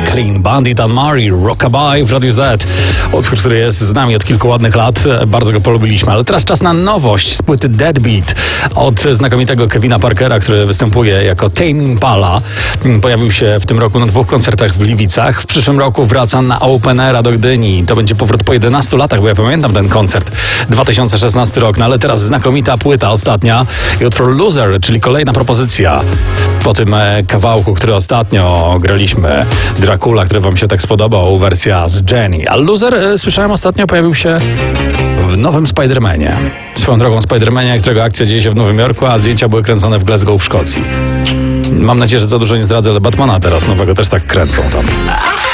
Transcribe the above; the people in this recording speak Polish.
Clean Bandit, Anne Marie, Rockabye w Radiu Z. Utwór, który jest z nami od kilku ładnych lat. Bardzo go polubiliśmy. Ale teraz czas na nowość z płyty Deadbeat od znakomitego Kevina Parkera, który występuje jako Tame Impala. Pojawił się w tym roku na 2 koncertach w Gliwicach. W przyszłym roku wraca na Open Aira do Gdyni. To będzie powrót po 11 latach, bo ja pamiętam ten koncert. 2016 rok, no ale teraz znakomita płyta ostatnia i utwór Loser, czyli kolejna propozycja. Po tym kawałku, który ostatnio graliśmy, Dracula, który wam się tak spodobał, wersja z Jenny. A Loser, słyszałem ostatnio, pojawił się w nowym Spider-Manie. Swoją drogą Spider-Manie, którego akcja dzieje się w Nowym Jorku, a zdjęcia były kręcone w Glasgow w Szkocji. Mam nadzieję, że za dużo nie zdradzę, ale Batmana teraz nowego też tak kręcą tam.